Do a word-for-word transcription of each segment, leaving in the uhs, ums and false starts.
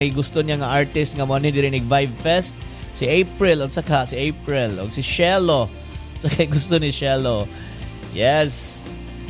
gusto niya nga artist nga mo ni diri nig Vibe Fest, si April at saka si April o si Shello. Saka gusto ni Shello. Yes.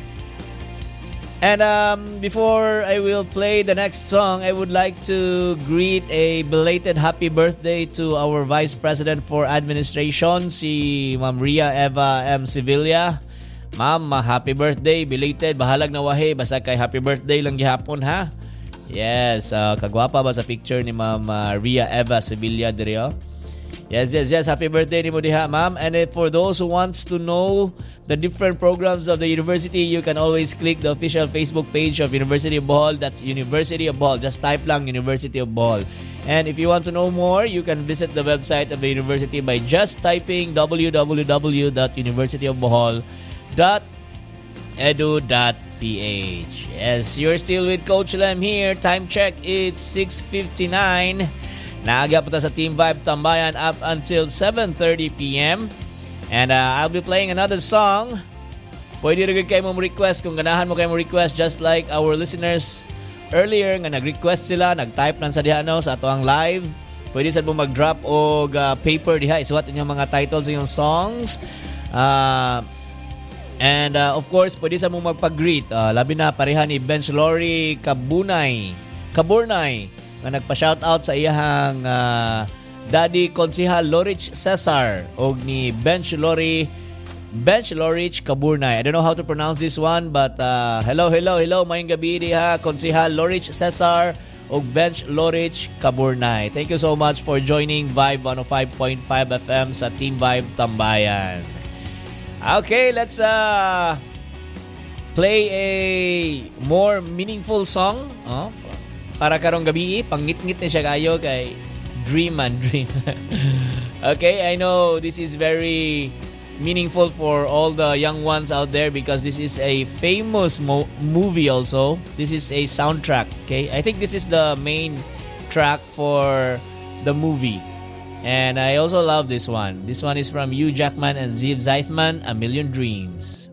And um, before I will play the next song, I would like to greet a belated happy birthday to our Vice President for Administration, si Ma'am Ria Eva M. Sevilla. Ma'am, happy birthday, belated, bahalag na wahe, basta kay happy birthday lang gihapon ha. Yes, uh, kagwapa ba sa picture ni Ma'am uh, Ria Eva Sevilla diri oh? Yes, yes, yes. Happy birthday ni mo diha, ma'am. And uh, for those who wants to know the different programs of the university, you can always click the official Facebook page of University of Bohol. That's University of Bohol. Just type lang University of Bohol. And if you want to know more, you can visit the website of the university by just typing w w w dot university of bohol dot edu dot p h. Yes, you're still with Coach Lem here. Time check, it's six fifty-nine. Naaga pa ta sa Team Vibe Tambayan up until seven thirty p.m. And uh, I'll be playing another song. Pwede rin kayo mong request kung ganahan mo kayo mong request, just like our listeners earlier nga nag-request sila, nag-type lang sa diha no, sa ato ang live. Pwede sa mo mag-drop o uh, paper diha, isuwat inyong mga titles sa inyong songs. Uh, and uh, of course, pwede sa mo magpag-greet. Uh, labi na pareha ni Bench Lori Kabunay. Kaburnay. Nga nagpa-shoutout sa iyahang uh, Daddy Konsihal Lorich Cesar o ni Bench Lori Bench Lorich Kaburnay. I don't know how to pronounce this one, but uh, hello, hello, hello, mayong gabi diha Konsihal Lorich Cesar o Bench Lorich Kaburnay. Thank you so much for joining Vibe one oh five point five F M sa Team Vibe Tambayan. Okay, let's uh, play a more meaningful song. Oh, para karong gabi, pangngit-ngit na siya kayo kay Dream and Dream. Okay, I know this is very meaningful for all the young ones out there because this is a famous mo- movie also. This is a soundtrack, okay? I think this is the main track for the movie. And I also love this one. This one is from Hugh Jackman and Ziv Zeifman, A Million Dreams.